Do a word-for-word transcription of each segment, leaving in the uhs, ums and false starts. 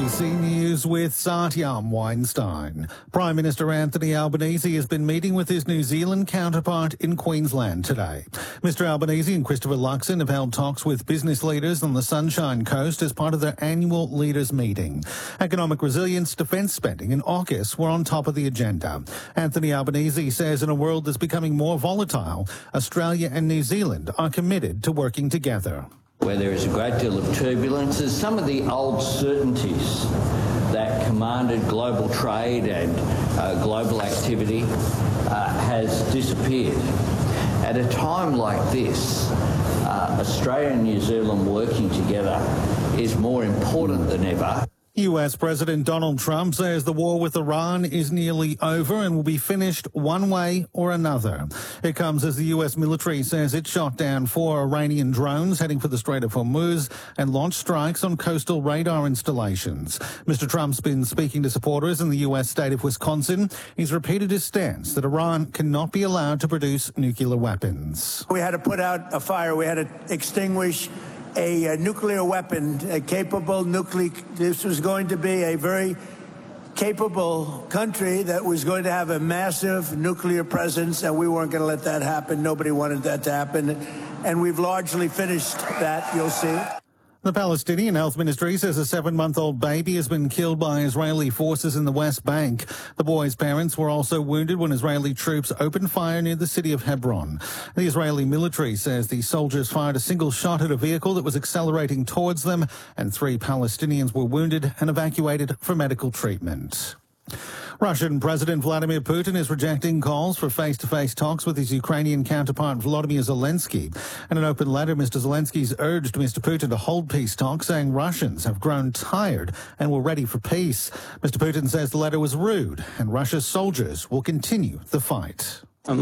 C News with Satyam Weinstein. Prime Minister Anthony Albanese has been meeting with his New Zealand counterpart in Queensland today. Mister Albanese and Christopher Luxon have held talks with business leaders on the Sunshine Coast as part of their annual leaders' meeting. Economic resilience, defence spending and AUKUS were on top of the agenda. Anthony Albanese says in a world that's becoming more volatile, Australia and New Zealand are committed to working together. Where there is a great deal of turbulence, as some of the old certainties that commanded global trade and uh, global activity uh, has disappeared. At a time like this, uh, Australia and New Zealand working together is more important than ever. U S President Donald Trump says the war with Iran is nearly over and will be finished one way or another. It comes as the U S military says it shot down four Iranian drones heading for the Strait of Hormuz and launched strikes on coastal radar installations. Mister Trump's been speaking to supporters in the U S state of Wisconsin. He's repeated his stance that Iran cannot be allowed to produce nuclear weapons. We had to put out a fire. We had to extinguish A, a nuclear weapon, a capable nuclear. This was going to be a very capable country that was going to have a massive nuclear presence, and we weren't going to let that happen. Nobody wanted that to happen, and we've largely finished that, you'll see. The Palestinian Health Ministry says a seven-month-old baby has been killed by Israeli forces in the West Bank. The boy's parents were also wounded when Israeli troops opened fire near the city of Hebron. The Israeli military says the soldiers fired a single shot at a vehicle that was accelerating towards them, and three Palestinians were wounded and evacuated for medical treatment. Russian President Vladimir Putin is rejecting calls for face-to-face talks with his Ukrainian counterpart Volodymyr Zelensky. In an open letter, Mister Zelensky's urged Mister Putin to hold peace talks, saying Russians have grown tired and were ready for peace. Mister Putin says the letter was rude and Russia's soldiers will continue the fight. So,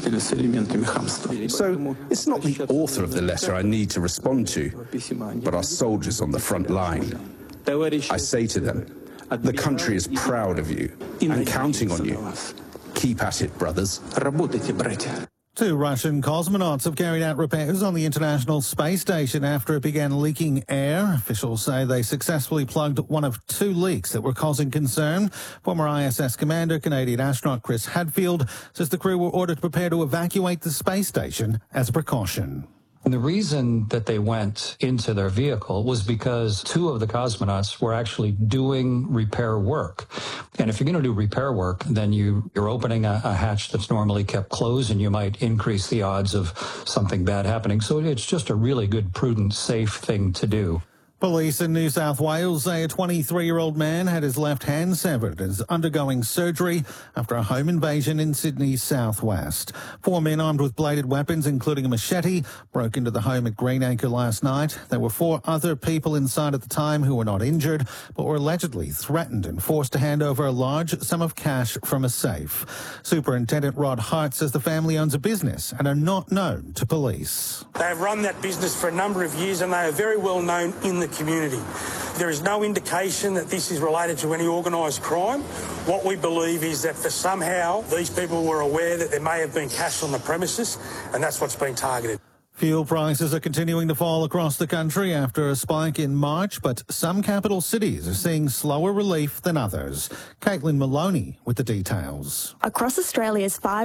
it's not the author of the letter I need to respond to, but our soldiers on the front line. I say to them, the country is proud of you and counting on you. Keep at it, brothers. Two Russian cosmonauts have carried out repairs on the International Space Station after it began leaking air. Officials say they successfully plugged one of two leaks that were causing concern. Former I S S commander, Canadian astronaut Chris Hadfield, says the crew were ordered to prepare to evacuate the space station as a precaution. And the reason that they went into their vehicle was because two of the cosmonauts were actually doing repair work. And if you're going to do repair work, then you, you're opening a, a hatch that's normally kept closed, and you might increase the odds of something bad happening. So it's just a really good, prudent, safe thing to do. Police in New South Wales say a twenty-three-year-old man had his left hand severed and is undergoing surgery after a home invasion in Sydney's southwest. Four men armed with bladed weapons, including a machete, broke into the home at Greenacre last night. There were four other people inside at the time who were not injured, but were allegedly threatened and forced to hand over a large sum of cash from a safe. Superintendent Rod Hart says the family owns a business and are not known to police. They have run that business for a number of years, and they are very well known in the community. There is no indication that this is related to any organised crime. What we believe is that for somehow these people were aware that there may have been cash on the premises, and that's what's been targeted. Fuel prices are continuing to fall across the country after a spike in March, but some capital cities are seeing slower relief than others. Caitlin Maloney with the details. Across Australia's five